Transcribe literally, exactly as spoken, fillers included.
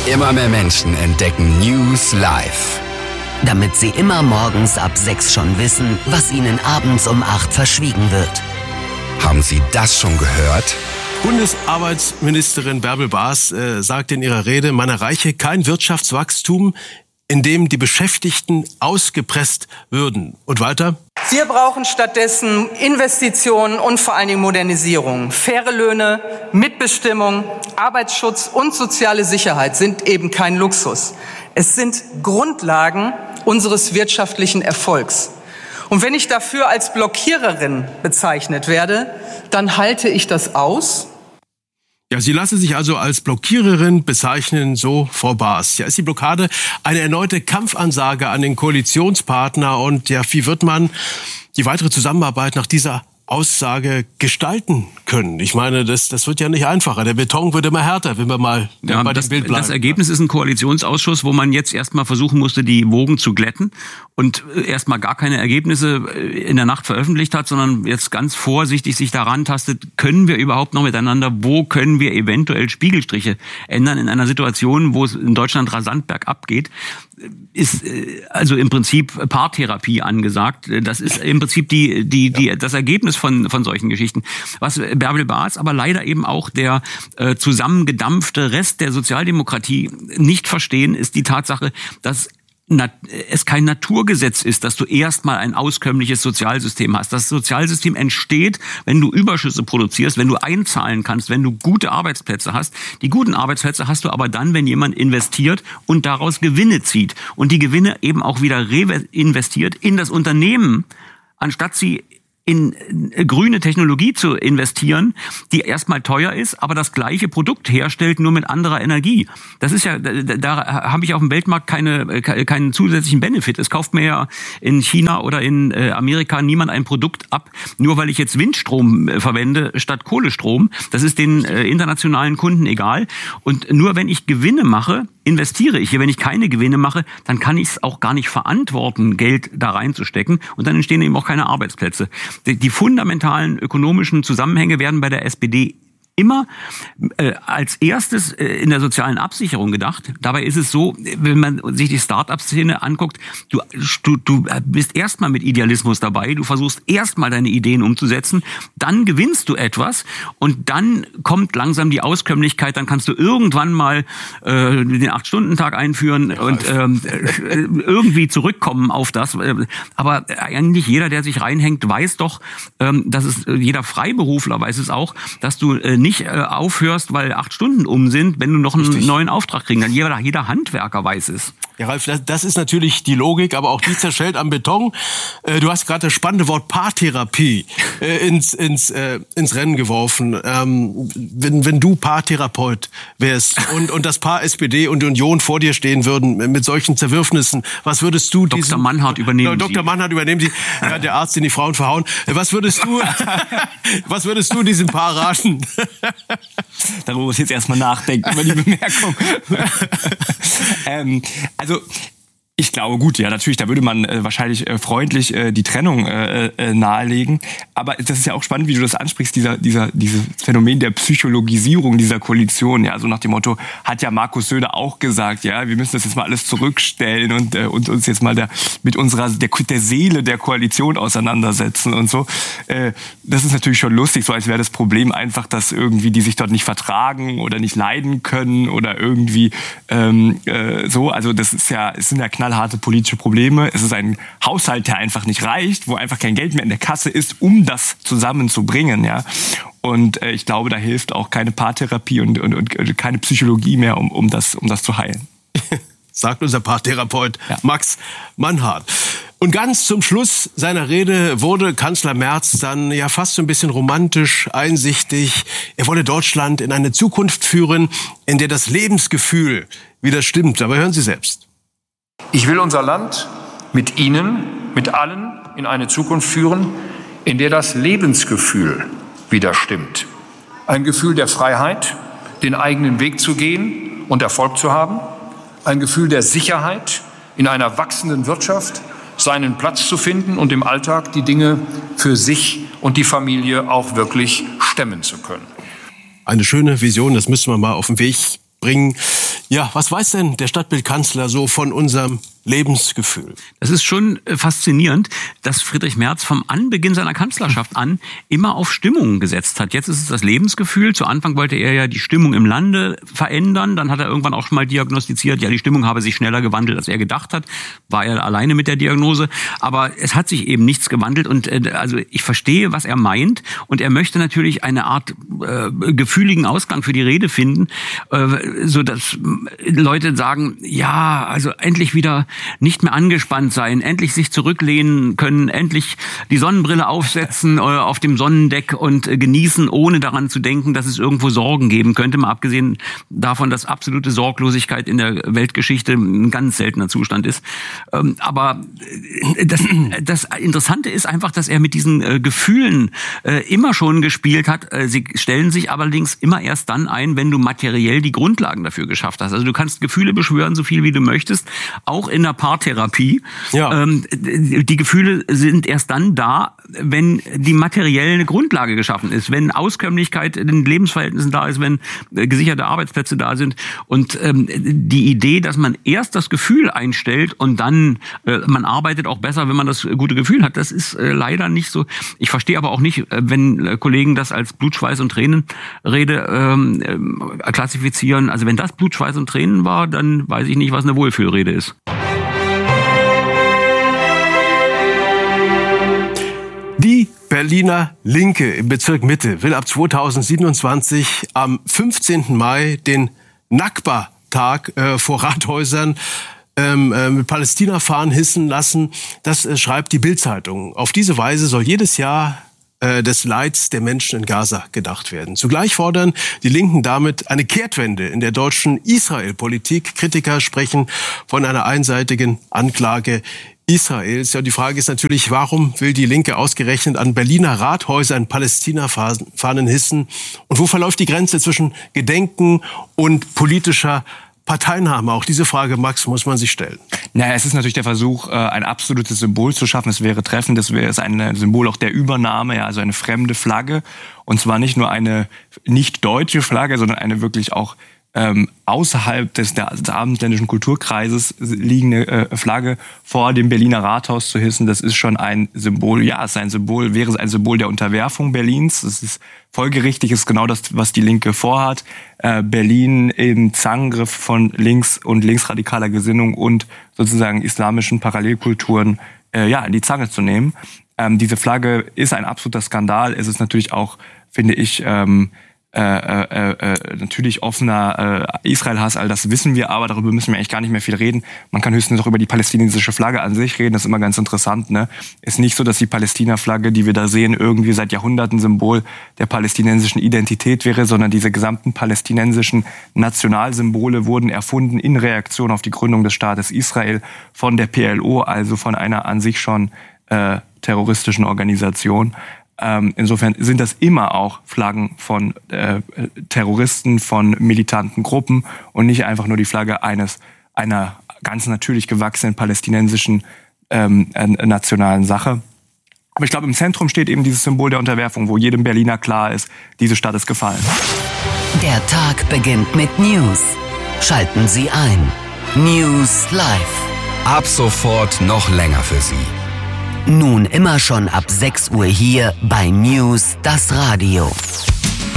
Immer mehr Menschen entdecken News live. Damit sie immer morgens ab sechs schon wissen, was ihnen abends um acht verschwiegen wird. Haben Sie das schon gehört? Bundesarbeitsministerin Bärbel Baas äh, sagt in ihrer Rede, man erreiche kein Wirtschaftswachstum, in dem die Beschäftigten ausgepresst würden. Und weiter? Wir brauchen stattdessen Investitionen und vor allen Dingen Modernisierung. Faire Löhne, Mitbestimmung, Arbeitsschutz und soziale Sicherheit sind eben kein Luxus. Es sind Grundlagen unseres wirtschaftlichen Erfolgs. Und wenn ich dafür als Blockiererin bezeichnet werde, dann halte ich das aus. Ja, Sie lassen sich also als Blockiererin bezeichnen, so Frau Baas. Ja, ist die Blockade eine erneute Kampfansage an den Koalitionspartner? Und ja, wie wird man die weitere Zusammenarbeit nach dieser Aussage gestalten können? Ich meine, das, das wird ja nicht einfacher. Der Beton wird immer härter, wenn wir mal ja, bei das, dem Bild bleiben. Das Ergebnis ist ein Koalitionsausschuss, wo man jetzt erstmal versuchen musste, die Wogen zu glätten und erstmal gar keine Ergebnisse in der Nacht veröffentlicht hat, sondern jetzt ganz vorsichtig sich daran tastet, können wir überhaupt noch miteinander, wo können wir eventuell Spiegelstriche ändern in einer Situation, wo es in Deutschland rasant bergab geht, ist also im Prinzip Paartherapie angesagt. Das ist im Prinzip die, die, die, das Ergebnis von, von solchen Geschichten. Was Bärbel Baas, aber leider eben auch der äh, zusammengedampfte Rest der Sozialdemokratie nicht verstehen, ist die Tatsache, dass es kein Naturgesetz ist, dass du erstmal ein auskömmliches Sozialsystem hast. Das Sozialsystem entsteht, wenn du Überschüsse produzierst, wenn du einzahlen kannst, wenn du gute Arbeitsplätze hast. Die guten Arbeitsplätze hast du aber dann, wenn jemand investiert und daraus Gewinne zieht und die Gewinne eben auch wieder reinvestiert in das Unternehmen, anstatt sie in grüne Technologie zu investieren, die erstmal teuer ist, aber das gleiche Produkt herstellt, nur mit anderer Energie. Das ist ja, da, da habe ich auf dem Weltmarkt keine, keinen zusätzlichen Benefit. Es kauft mir ja in China oder in Amerika niemand ein Produkt ab, nur weil ich jetzt Windstrom verwende statt Kohlestrom. Das ist den internationalen Kunden egal. Und nur wenn ich Gewinne mache, investiere ich hier. Wenn ich keine Gewinne mache, dann kann ich es auch gar nicht verantworten, Geld da reinzustecken. Und dann entstehen eben auch keine Arbeitsplätze. Die, die fundamentalen ökonomischen Zusammenhänge werden bei der S P D immer äh, als erstes äh, in der sozialen Absicherung gedacht. Dabei ist es so, wenn man sich die Start-up-Szene anguckt, du, du, du bist erstmal mit Idealismus dabei, du versuchst erstmal deine Ideen umzusetzen, dann gewinnst du etwas und dann kommt langsam die Auskömmlichkeit, dann kannst du irgendwann mal äh, den acht-Stunden-Tag einführen ja, und ähm, irgendwie zurückkommen auf das. Aber eigentlich jeder, der sich reinhängt, weiß doch, ähm, dass es, jeder Freiberufler weiß es auch, dass du äh, nicht nicht äh, aufhörst, weil acht Stunden um sind, wenn du noch einen Richtig. neuen Auftrag kriegen kannst. Jeder, jeder Handwerker weiß es. Ja, Ralf, das, das ist natürlich die Logik, aber auch die zerschellt am Beton. Äh, du hast gerade das spannende Wort Paartherapie äh, ins, ins, äh, ins Rennen geworfen. Ähm, wenn, wenn du Paartherapeut wärst und, und das Paar S P D und Union vor dir stehen würden mit solchen Zerwürfnissen, was würdest du diesen... Doktor Mannhardt übernehmen Sie. Doktor Mannhardt übernehmen Sie. Ja, der Arzt, den die Frauen verhauen. Was würdest du, was würdest du diesem Paar raten? Darüber muss ich jetzt erstmal nachdenken, über die Bemerkung. ähm, also, ich glaube, gut, ja, natürlich, da würde man äh, wahrscheinlich äh, freundlich äh, die Trennung äh, äh, nahelegen. Aber das ist ja auch spannend, wie du das ansprichst, dieser, dieser, dieses Phänomen der Psychologisierung dieser Koalition. Ja, so nach dem Motto, hat ja Markus Söder auch gesagt, ja, wir müssen das jetzt mal alles zurückstellen und, äh, und uns jetzt mal der, mit unserer, der, der Seele der Koalition auseinandersetzen und so. Äh, das ist natürlich schon lustig, so als wäre das Problem einfach, dass irgendwie die sich dort nicht vertragen oder nicht leiden können oder irgendwie ähm, äh, so. Also das ist ja, es sind ja knall harte politische Probleme. Es ist ein Haushalt, der einfach nicht reicht, wo einfach kein Geld mehr in der Kasse ist, um das zusammenzubringen, ja. Und äh, ich glaube, da hilft auch keine Paartherapie und, und, und keine Psychologie mehr, um, um, das, um das zu heilen. Sagt unser Paartherapeut ja. Max Mannhardt. Und ganz zum Schluss seiner Rede wurde Kanzler Merz dann ja fast so ein bisschen romantisch, einsichtig. Er wolle Deutschland in eine Zukunft führen, in der das Lebensgefühl wieder stimmt. Aber hören Sie selbst. Ich will unser Land mit Ihnen, mit allen in eine Zukunft führen, in der das Lebensgefühl wieder stimmt. Ein Gefühl der Freiheit, den eigenen Weg zu gehen und Erfolg zu haben. Ein Gefühl der Sicherheit, in einer wachsenden Wirtschaft seinen Platz zu finden und im Alltag die Dinge für sich und die Familie auch wirklich stemmen zu können. Eine schöne Vision, das müssen wir mal auf den Weg bringen. Ja, was weiß denn der Stadtbildkanzler so von unserem Lebensgefühl? Das ist schon faszinierend, dass Friedrich Merz vom Anbeginn seiner Kanzlerschaft an immer auf Stimmung gesetzt hat. Jetzt ist es das Lebensgefühl. Zu Anfang wollte er ja die Stimmung im Lande verändern. Dann hat er irgendwann auch schon mal diagnostiziert, ja, die Stimmung habe sich schneller gewandelt, als er gedacht hat. War er alleine mit der Diagnose. Aber es hat sich eben nichts gewandelt. Und äh, also ich verstehe, was er meint. Und er möchte natürlich eine Art äh, gefühligen Ausgang für die Rede finden, äh, so dass Leute sagen, ja, also endlich wieder nicht mehr angespannt sein, endlich sich zurücklehnen können, endlich die Sonnenbrille aufsetzen äh, auf dem Sonnendeck und äh, genießen, ohne daran zu denken, dass es irgendwo Sorgen geben könnte. Mal abgesehen davon, dass absolute Sorglosigkeit in der Weltgeschichte ein ganz seltener Zustand ist. Ähm, aber das, das Interessante ist einfach, dass er mit diesen äh, Gefühlen äh, immer schon gespielt hat. Äh, sie stellen sich allerdings immer erst dann ein, wenn du materiell die Grundlagen dafür geschafft hast. Also du kannst Gefühle beschwören, so viel wie du möchtest, auch in der Paartherapie. Ja. Ähm, die Gefühle sind erst dann da, wenn die materielle Grundlage geschaffen ist, wenn Auskömmlichkeit in den Lebensverhältnissen da ist, wenn äh, gesicherte Arbeitsplätze da sind. Und ähm, die Idee, dass man erst das Gefühl einstellt und dann äh, man arbeitet auch besser, wenn man das gute Gefühl hat, das ist äh, leider nicht so. Ich verstehe aber auch nicht, äh, wenn äh, Kollegen das als Blut, Schweiß und Tränenrede ähm, äh, klassifizieren. Also wenn das Blut, Schweiß und Tränen war, dann weiß ich nicht, was eine Wohlfühlrede ist. Die Berliner Linke im Bezirk Mitte will ab zweitausendsiebenundzwanzig am fünfzehnten Mai den Nakba-Tag äh, vor Rathäusern ähm, äh, mit Palästina-Fahnen hissen lassen. Das äh, schreibt die Bild-Zeitung. Auf diese Weise soll jedes Jahr äh, des Leids der Menschen in Gaza gedacht werden. Zugleich fordern die Linken damit eine Kehrtwende in der deutschen Israel-Politik. Kritiker sprechen von einer einseitigen Anklage Israels. Ja, die Frage ist natürlich, warum will die Linke ausgerechnet an Berliner Rathäusern Palästina-Fahnen hissen? Und wo verläuft die Grenze zwischen Gedenken und politischer Parteinahme? Auch diese Frage, Max, muss man sich stellen. Naja, es ist natürlich der Versuch, ein absolutes Symbol zu schaffen. Es wäre treffend, es wäre ein Symbol auch der Übernahme, ja, also eine fremde Flagge. Und zwar nicht nur eine nicht deutsche Flagge, sondern eine wirklich auch Ähm, außerhalb des, des abendländischen Kulturkreises liegende äh, Flagge vor dem Berliner Rathaus zu hissen, das ist schon ein Symbol, ja, es ist ein Symbol, wäre es ein Symbol der Unterwerfung Berlins. Das ist folgerichtig, ist genau das, was die Linke vorhat. Äh, Berlin im Zangriff von links- und linksradikaler Gesinnung und sozusagen islamischen Parallelkulturen äh, ja, in die Zange zu nehmen. Ähm, diese Flagge ist ein absoluter Skandal. Es ist natürlich auch, finde ich, ähm, Äh, äh, äh, natürlich offener äh, Israel-Hass, all das wissen wir, aber darüber müssen wir eigentlich gar nicht mehr viel reden. Man kann höchstens auch über die palästinensische Flagge an sich reden, das ist immer ganz interessant. Ne? Ist nicht so, dass die Palästina-Flagge, die wir da sehen, irgendwie seit Jahrhunderten Symbol der palästinensischen Identität wäre, sondern diese gesamten palästinensischen Nationalsymbole wurden erfunden in Reaktion auf die Gründung des Staates Israel von der P L O, also von einer an sich schon äh, terroristischen Organisation. Insofern sind das immer auch Flaggen von äh, Terroristen, von militanten Gruppen und nicht einfach nur die Flagge eines einer ganz natürlich gewachsenen palästinensischen ähm, äh, nationalen Sache. Aber ich glaube, im Zentrum steht eben dieses Symbol der Unterwerfung, wo jedem Berliner klar ist, diese Stadt ist gefallen. Der Tag beginnt mit News. Schalten Sie ein. News Live. Ab sofort noch länger für Sie. Nun immer schon ab sechs Uhr hier bei News, das Radio.